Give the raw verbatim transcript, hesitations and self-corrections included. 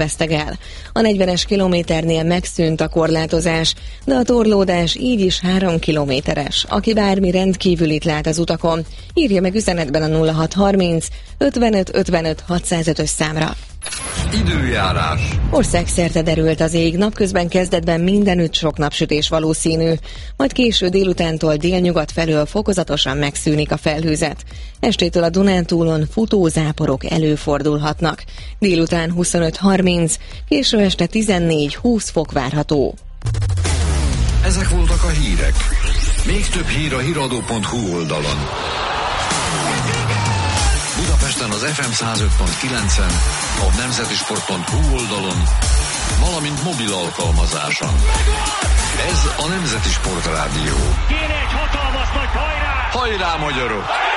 veszteg el. A negyvenes kilométernél megszűnt a korlátozás, de a torlódás így is három kilométeres. Aki bármi rendkívülit lát az utakon, írja meg üzenetben a nulla hat harminc ötvenöt ötvenöt hatszázötös számra. Időjárás. Országszerte derült az ég, napközben kezdetben mindenütt sok napsütés valószínű, majd késő délutántól délnyugat felől fokozatosan megszűnik a felhőzet. Estétől a Dunántúlon futózáporok előfordulhatnak. Délután huszonöt harminc, késő este tizennégy-húsz fok várható. Ezek voltak a hírek. Még több hír a híradó pont hu oldalon. Budapesten az ef em száz öt pont kilencen, a nemzetisport pont hu oldalon, valamint mobil alkalmazáson. Ez a Nemzeti Sport Rádió. Kéne egy hatalmas nagy hajrá! Hajrá, magyarok!